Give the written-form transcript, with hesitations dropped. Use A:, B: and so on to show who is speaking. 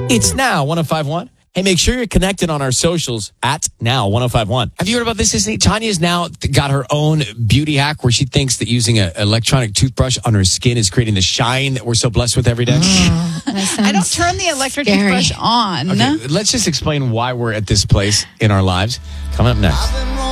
A: It's Now 1051. Hey, make sure you're connected on our socials at Now 1051. Have you heard about this, Disney? Tanya's now got her own beauty hack where she thinks that using an electronic toothbrush on her skin is creating the shine that we're so blessed with every day.
B: I don't turn the electric toothbrush on.
A: Okay, let's just explain why we're at this place in our lives. Coming up next.